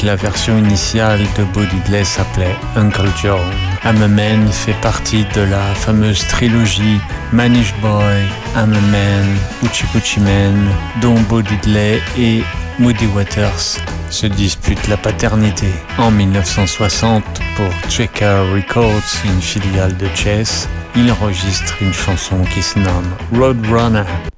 la version initiale de Bo Diddley s'appelait Uncle Joe. I'm a Man fait partie de la fameuse trilogie Manish Boy, I'm a Man, Hoochie Coochie Man, dont Bo Diddley et Muddy Waters se disputent la paternité. En 1960, pour Checker Records, une filiale de Chess, il enregistre une chanson qui se nomme Roadrunner.